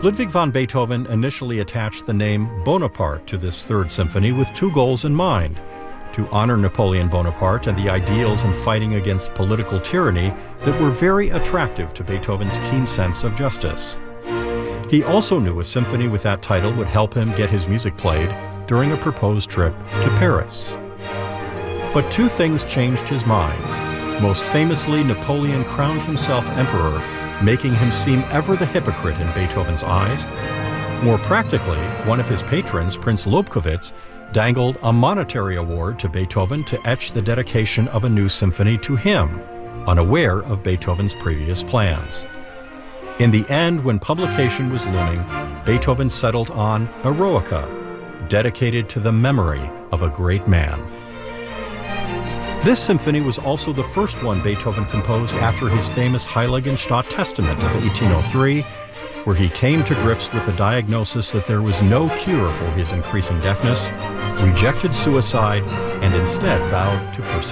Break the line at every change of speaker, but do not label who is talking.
Ludwig van Beethoven initially attached the name Bonaparte to this Third Symphony with two goals in mind: to honor Napoleon Bonaparte and the ideals in fighting against political tyranny that were very attractive to Beethoven's keen sense of justice. He also knew a symphony with that title would help him get his music played during a proposed trip to Paris. But two things changed his mind. Most famously, Napoleon crowned himself emperor, making him seem ever the hypocrite in Beethoven's eyes. More practically, one of his patrons, Prince Lobkowitz, dangled a monetary award to Beethoven to etch the dedication of a new symphony to him, unaware of Beethoven's previous plans. In the end, when publication was looming, Beethoven settled on Eroica, dedicated to the memory of a great man. This symphony was also the first one Beethoven composed after his famous Heiligenstadt Testament of 1803, where he came to grips with the diagnosis that there was no cure for his increasing deafness, rejected suicide, and instead vowed to persevere.